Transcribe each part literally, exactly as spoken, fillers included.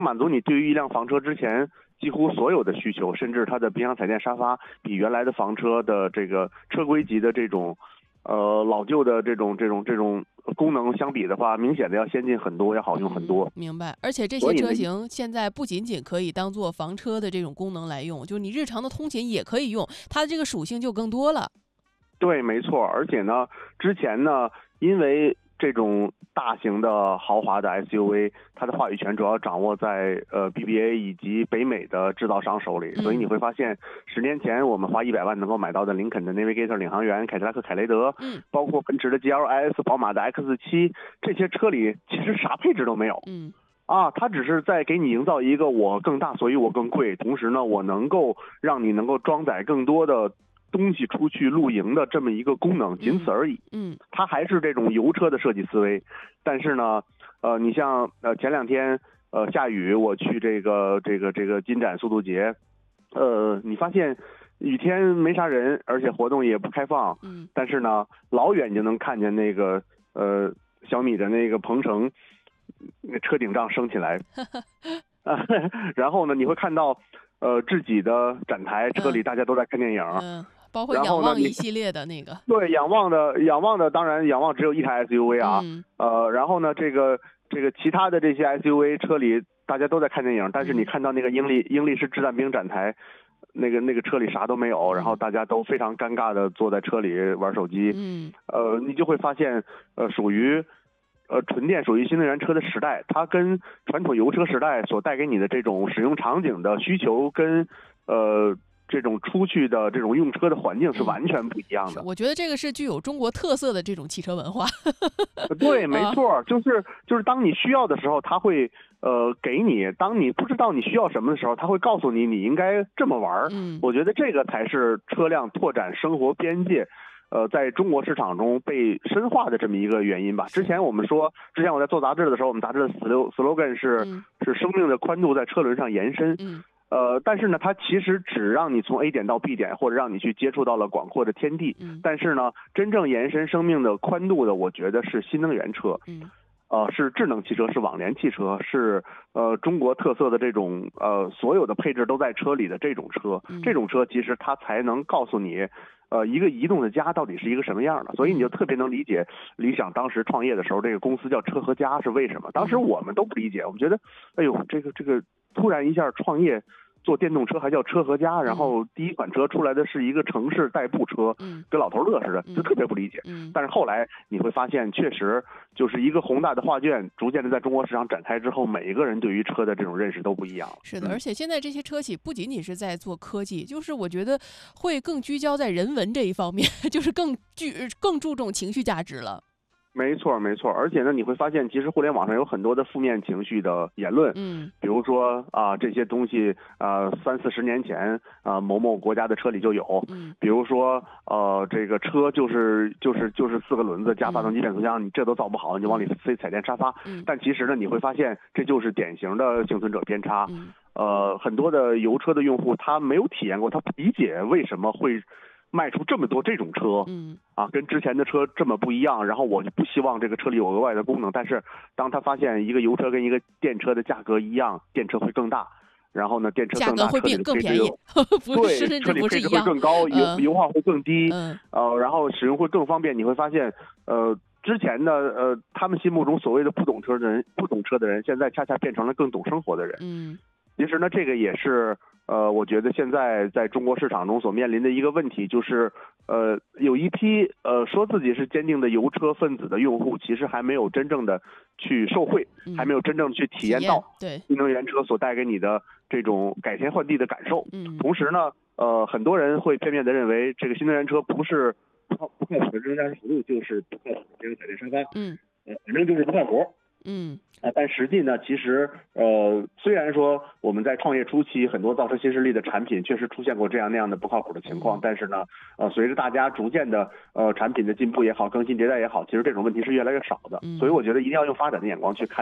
满足你对于一辆房车之前几乎所有的需求，甚至它的冰箱、彩电、沙发比原来的房车的这个车规级的这种，呃老旧的这种这种这种功能相比的话，明显的要先进很多，要好用很多。 嗯、明白。而且这些车型现在不仅仅可以当做房车的这种功能来用，就你日常的通勤也可以用，它的这个属性就更多了。 对，没错。而且呢，之前呢，因为这种大型的豪华的 S U V， 它的话语权主要掌握在呃 B B A 以及北美的制造商手里，所以你会发现，十年前我们花一百万能够买到的林肯的 Navigator 领航员、凯迪拉克凯雷德， 嗯， 包括奔驰的 G L S、宝马的 X 七， 这些车里其实啥配置都没有。 嗯。 啊，它只是在给你营造一个我更大，所以我更贵，同时呢，我能够让你能够装载更多的东西出去露营的这么一个功能，仅此而已。 嗯， 它还是这种油车的设计思维，但是呢，呃，你像呃前两天呃下雨，我去这个这个这个金展速度节，呃，你发现雨天没啥人，而且活动也不开放， 嗯， 但是呢，老远就能看见那个呃小米的那个鹏程，那车顶上升起来，啊，然后呢，你会看到呃自己的展台车里大家都在看电影。 嗯嗯，包括仰望一系列的那个， 对，仰望的仰望的，当然仰望只有一台 S U V 啊， 嗯、 呃，然后呢，这个这个其他的这些 S U V 车里大家都在看电影，但是你看到那个英利英利式掷弹兵展台，那个那个车里啥都没有，然后大家都非常尴尬的坐在车里玩手机， 嗯， 呃，你就会发现，呃，属于呃纯电属于新能源车的时代，它跟传统油车时代所带给你的这种使用场景的需求跟呃。这种出去的这种用车的环境是完全不一样的。 嗯、我觉得这个是具有中国特色的这种汽车文化。 对，没错，就是就是当你需要的时候，他会呃给你；当你不知道你需要什么的时候，他会告诉你你应该这么玩。 嗯， 我觉得这个才是车辆拓展生活边界，呃，在中国市场中被深化的这么一个原因吧。之前我们说，之前我在做杂志的时候，我们杂志的 slogan 是、 嗯、 是生命的宽度在车轮上延伸。 嗯。 呃，但是呢，它其实只让你从 A 点到 B 点，或者让你去接触到了广阔的天地。 嗯， 但是呢，真正延伸生命的宽度的，我觉得是新能源车。 嗯， 呃，是智能汽车，是网联汽车，是呃中国特色的这种呃所有的配置都在车里的这种车。 嗯、 这种车其实它才能告诉你，呃，一个移动的家到底是一个什么样的。所以你就特别能理解理想当时创业的时候，这个公司叫车和家是为什么。当时我们都不理解，我们觉得，哎呦，这个这个突然一下创业。做电动车还叫车和家，然后第一款车出来的是一个城市代步车， 嗯， 跟老头乐似的，就特别不理解。 嗯， 但是后来你会发现，确实就是一个宏大的画卷，逐渐的在中国市场展开之后，每一个人对于车的这种认识都不一样。 是的， 嗯、 而且现在这些车企不仅仅是在做科技，就是我觉得会更聚焦在人文这一方面，就是更聚更注重情绪价值了。 没错，没错，而且呢，你会发现，其实互联网上有很多的负面情绪的言论， 嗯， 比如说啊，这些东西啊，三四十年前啊，某某国家的车里就有， 嗯， 比如说呃，这个车就是就是就是四个轮子加发动机变速箱，你这都造不好，你就往里塞彩电沙发， 嗯， 但其实呢，你会发现这就是典型的幸存者偏差， 嗯， 呃，很多的油车的用户他没有体验过，他不理解为什么会。卖出这么多这种车， 嗯啊，跟之前的车这么不一样，然后我就不希望这个车里有额外的功能，但是当他发现一个油车跟一个电车的价格一样，电车会更大，然后呢，电车更大， 价格会变更便宜， 不对，车里配置会更高，油、 嗯、 油耗会更低， 嗯， 呃，然后使用会更方便。你会发现，呃，之前的呃，他们心目中所谓的不懂车的人，不懂车的人，现在恰恰变成了更懂生活的人。 嗯， 其实呢，这个也是。呃，我觉得现在在中国市场中所面临的一个问题就是，呃，有一批呃说自己是坚定的油车分子的用户，其实还没有真正的去受惠， 嗯、 还没有真正去体验到对新能源车所带给你的这种改天换地的感受。 嗯， 同时呢，呃，很多人会片面的认为这个新能源车不是不靠不靠谱的智能驾驶辅助，就是不靠谱的这个彩电沙发， 嗯， 呃，反正就是不靠谱。 嗯啊，但实际呢，其实呃，虽然说我们在创业初期，很多造车新势力的产品确实出现过这样那样的不靠谱的情况， 嗯、 但是呢，呃，随着大家逐渐的呃产品的进步也好，更新迭代也好，其实这种问题是越来越少的。 嗯、 所以我觉得一定要用发展的眼光去看待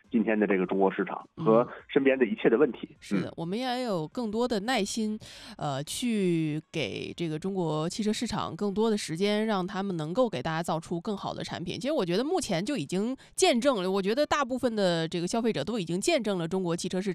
今天的这个中国市场和身边的一切的问题。 嗯、是的，我们也有更多的耐心，呃，去给这个中国汽车市场更多的时间，让他们能够给大家造出更好的产品。其实我觉得目前就已经见证了，我觉得大部分的这个消费者都已经见证了中国汽车市场